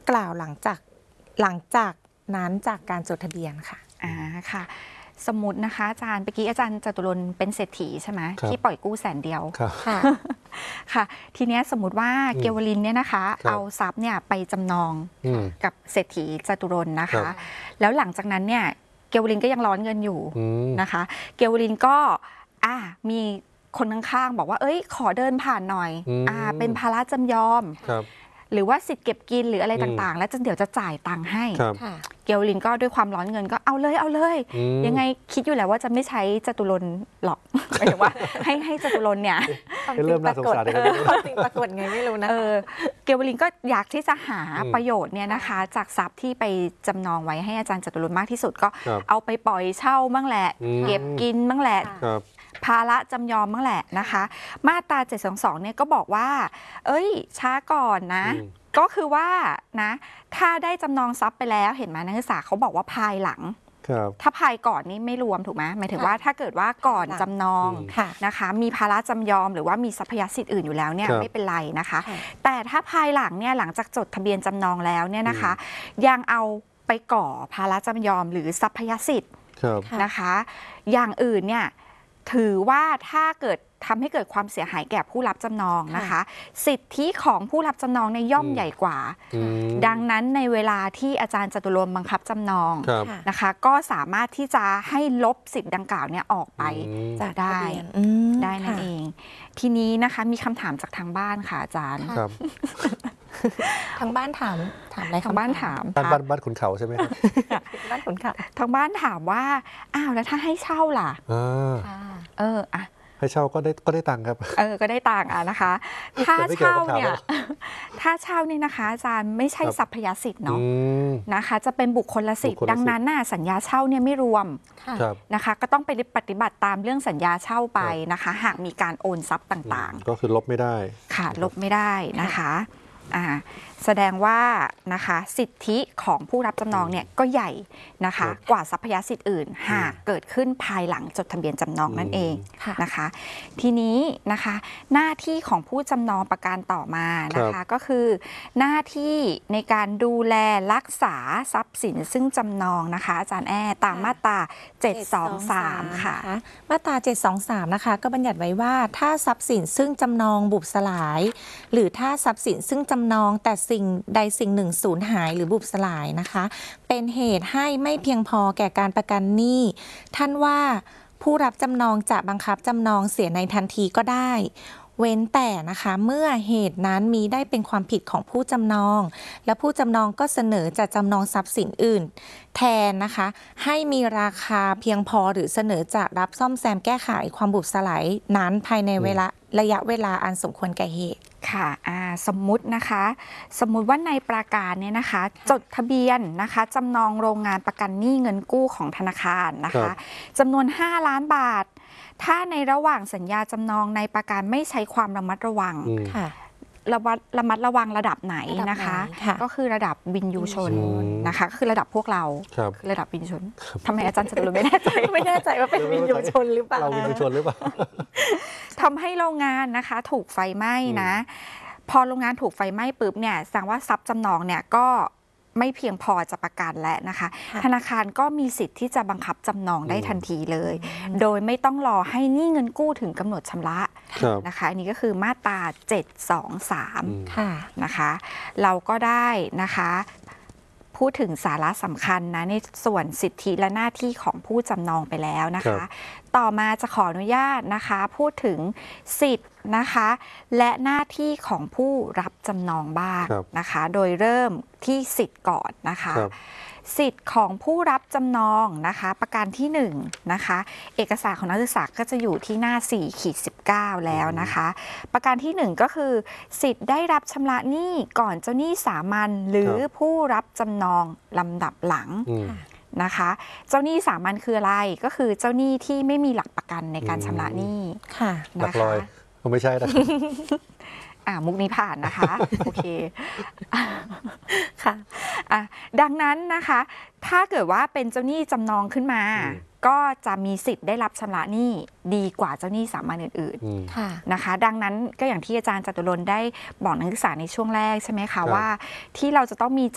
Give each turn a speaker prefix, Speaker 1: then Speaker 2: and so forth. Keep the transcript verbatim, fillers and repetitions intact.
Speaker 1: กล่าวหลังจากหลังจากนั้นจากการจดทะเบียนค่ะ
Speaker 2: อ่าค่ะสมมตินะคะอาจารย์เมื่อกี้อาจารย์จตุรนต์เป็นเศรษฐีใช่ไหมที่ปล่อยกู้แสนเดียว
Speaker 1: ค่ะ
Speaker 2: ค่ะทีนี้สมมติว่าเกวลินเนี่ยนะคะเอาทรัพย์เนี่ยไปจำนองกับเศรษฐีจตุรนต์นะคะแล้วหลังจากนั้นเนี่ยเกวลินก็ยังร้อนเงินอยู่นะคะเกวลินก็อ่ามีคนข้างๆบอกว่าเอ้ยขอเดินผ่านหน่อยอ่าเป็นภาระจำยอมหรือว่าสิทธิ์เก็บกินหรืออะไรต่างๆแล้วจะเดี๋ยวจะจ่ายตังค์ให้เกลลินก็ด้วยความร้อนเงินก็เอาเลยเอาเลยยังไงคิดอยู่แล้วว่าจะไม่ใช้จตุรนต์หรอกหมายถึงว่าให้ให้จตุรนต์เนี่ย
Speaker 3: เริ่มน่าสงสารเลย
Speaker 1: ความจริงปรากฏไงไม่รู้นะ
Speaker 2: เกลลินก็อยากที่จะหาประโยชน์เนี่ยนะคะจากทรัพย์ที่ไปจำนองไว้ให้อาจารย์จตุรนต์มากที่สุดก็เอาไปปล่อยเช่าบ้างแหละเก็บกินบ้างแหละภาระจำยอมบ้างแหละนะคะมาตราเจ็ดสองสองเนี่ยก็บอกว่าเอ้ยช้าก่อนนะก็คือว่านะถ้าได้จำนองทรัพย์ไปแล้วเห็นไหมนักศึกษาเขาบอกว่าภายหลังถ้าภายก่อนนี่ไม่รวมถูกไหมหมายถึงว่าถ้าเกิดว่าก่อนจำนองนะคะมีภาระจำยอมหรือว่ามีทรัพยสิทธิ์อื่นอยู่แล้วเนี่ยไม่เป็นไรนะคะแต่ถ้าภายหลังเนี่ยหลังจากจดทะเบียนจำนองแล้วเนี่ยนะคะยังเอาไปก่อภาระจำยอมหรือทรัพยสิทธิ์นะคะอย่างอื่นเนี่ยถือว่าถ้าเกิดทำให้เกิดความเสียหายแก่ผู้รับจำนองนะคะสิทธิของผู้รับจำนองในย่อมใหญ่กว่าดังนั้นในเวลาที่อาจารย์จตุรนต์บังคับจำนองนะคะก็สามารถที่จะให้ลบสิทธิ์ดังกล่าวเนี่ยออกไปจะได้ได้นั่นเองทีนี้นะคะมีคำถามจากทางบ้านค่ะอาจารย์
Speaker 1: ทางบ้านถามถามอะไร
Speaker 2: ทางบ้านถาม
Speaker 3: บ้านบ้านบ้านขุนเขาใช่ไหมครับ
Speaker 1: บ้านขุนเขา
Speaker 2: ทางบ้านถามว่าอ้าวแล้วถ้าให้เช่าล่ะเอออะ
Speaker 3: ให้เช่าก็ได้ก็ได้ตังค์ครับ
Speaker 2: เออก็ได้ตังค์อ่ะนะคะถ้าเช่าเนี่ยถ้าเช่าเนี่ยนะคะอาจารย์ไม่ใช่ทรัพยสิทธิ์เนาะนะคะจะเป็นบุคคลสิทธิ์ดังนั้นน่ะสัญญาเช่าเนี่ยไม่รวมนะคะก็ต้องไปปฏิบัติตามเรื่องสัญญาเช่าไปนะคะหากมีการโอนทรัพย์ต่าง
Speaker 3: ๆก็คือลบไม่ได้
Speaker 2: ค่ะลบไม่ได้นะคะอ่าแสดงว่านะคะสิทธิของผู้รับจำนองเนี่ยก็ใหญ่นะคะกว่าทรัพยสิทธิ์อื่นหากเกิดขึ้นภายหลังจดทะเบียนจำนองนั่นเองนะคะทีนี้นะคะหน้าที่ของผู้จำนองประการต่อมานะคะก็คือหน้าที่ในการดูแลรักษาทรัพย์สินซึ่งจำนองนะคะอาจารย์แอ้ตามมาตราเจ็ดสองสามค่ะ
Speaker 1: มาตราเจ็ดสองสามนะคะก็บัญญัติไว้ว่าถ้าทรัพย์สินซึ่งจำนองบุบสลายหรือถ้าทรัพย์สินซึ่งจำนองแต่สิ่งใดสิ่งหนึ่งสูญหายหรือบุบสลายนะคะเป็นเหตุให้ไม่เพียงพอแก่การประกันหนี้ท่านว่าผู้รับจำนองจะบังคับจำนองเสียในทันทีก็ได้เว้นแต่นะคะเมื่อเหตุนั้นมีได้เป็นความผิดของผู้จำนองและผู้จำนองก็เสนอจะจำนองทรัพย์สินอื่นแทนนะคะให้มีราคาเพียงพอหรือเสนอจะรับซ่อมแซมแก้ไขความบุบสลายนั้นภายในเวลาระยะเวลาอันสมควรแก่เหตุ
Speaker 2: ค่ะสมมุตินะคะสมมุติว่าในประการเนี่ยนะคะจดทะเบียนนะคะจำนองโรงงานประกันหนี้เงินกู้ของธนาคารนะคะจำนวนห้าล้านบาทถ้าในระหว่างสัญญาจำนองในประการไม่ใช้ความระมัดระวังระมัดระมัดระวังระดับไหนนะคะก็คือระดับวินยูชนนะคะก็คือระดับพวกเราคือระดับวินยูชนทำไมอาจารย์จตุรนต์ไม่แน่ใจ
Speaker 1: ไม่แน่ใจว่าเป็นวินยูชนหรือเปล่า
Speaker 3: เราวินยูชนหรือเปล่า
Speaker 2: ทำให้โรงงานนะคะถูกไฟไหม้นะพอโรงงานถูกไฟไหม้ปุ๊บเนี่ยแสดงว่าทรัพย์จำนองเนี่ยก็ไม่เพียงพอจะประกันแล้วนะคะธนาคารก็มีสิทธิ์ที่จะบังคับจำนองได้ทันทีเลยโดยไม่ต้องรอให้หนี้เงินกู้ถึงกำหนดชำระนะคะอันนี้ก็คือมาตราเจ็ดสองสามนะคะเราก็ได้นะคะพูดถึงสาระสำคัญนะในส่วนสิทธิและหน้าที่ของผู้จำนองไปแล้วนะคะต่อมาจะขออนุญาตนะคะพูดถึงสิทธินะคะและหน้าที่ของผู้รับจำนองบ้างนะคะโดยเริ่มที่สิทธิ์ก่อนนะคะสิทธิ์ของผู้รับจำนองนะคะประการที่หนึ่งนะคะเอกสารของนักศึกษาก็จะอยู่ที่หน้า สี่ขีดสิบเก้า แล้วนะคะประการที่หนึ่งก็คือสิทธิ์ได้รับชำระหนี้ก่อนเจ้าหนี้สามัญหรือผู้รับจำนองลำดับหลังนะคะเจ้าหนี้สามัญคืออะไรก็คือเจ้าหนี้ที่ไม่มีหลักประกันในการชำระหนี้
Speaker 1: ค่ะ
Speaker 2: นะคะ
Speaker 3: ไม่ใช่นะ
Speaker 2: อ่ามุกนี้ผ่านนะคะโอเคค่ะอ่ะดังนั้นนะคะถ้าเกิดว่าเป็นเจ้าหนี้จำนองขึ้นมาก็จะมีสิทธิ์ได้รับชำระหนี้ดีกว่าเจ้าหนี้สามัญอื่นๆนะคะดังนั้นก็อย่างที่อาจารย์จตุรนต์ได้บอกนักศึกษาในช่วงแรกใช่ไหมคะว่าที่เราจะต้องมีเจ